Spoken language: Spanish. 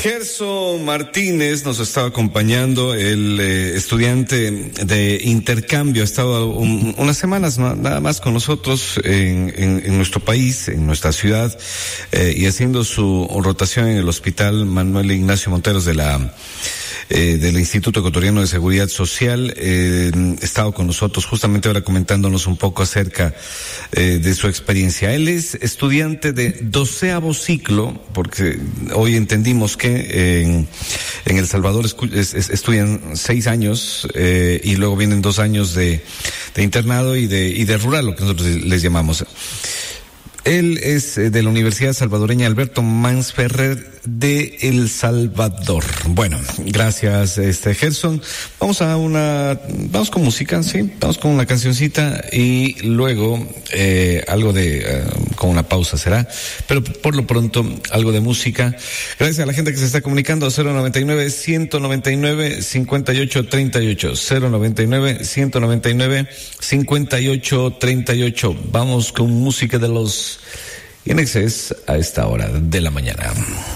Gerson Martínez nos está acompañando, el estudiante de intercambio, ha estado unas semanas nada más con nosotros en nuestro país, en nuestra ciudad, y haciendo su rotación en el Hospital Manuel Ignacio Monteros del Instituto Ecuatoriano de Seguridad Social. Ha estado con nosotros justamente ahora comentándonos un poco acerca de su experiencia. Él es estudiante de 12º ciclo, porque hoy entendimos que en El Salvador estudian 6 años y luego vienen 2 años de internado y de rural, lo que nosotros les llamamos. Él es de la Universidad Salvadoreña Alberto Mans Ferrer de El Salvador. Bueno, gracias, Gerson. Vamos con música, ¿sí? Vamos con una cancioncita y luego algo con una pausa será, pero por lo pronto algo de música. Gracias a la gente que se está comunicando, 099-199-5838, 099-199-5838. Vamos con música de los INXS a esta hora de la mañana.